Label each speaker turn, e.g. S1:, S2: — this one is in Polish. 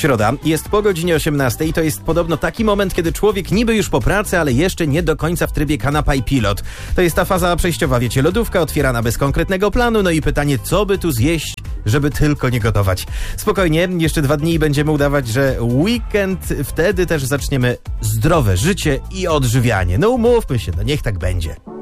S1: Środa jest po godzinie 18 i to jest podobno taki moment, kiedy człowiek niby już po pracy, ale jeszcze nie do końca w trybie kanapa i pilot. To jest ta faza przejściowa, wiecie, lodówka otwierana bez konkretnego planu, no i pytanie, co by tu zjeść, żeby tylko nie gotować. Spokojnie, jeszcze 2 dni i będziemy udawać, że weekend, wtedy też zaczniemy zdrowe życie i odżywianie. No umówmy się, no niech tak będzie.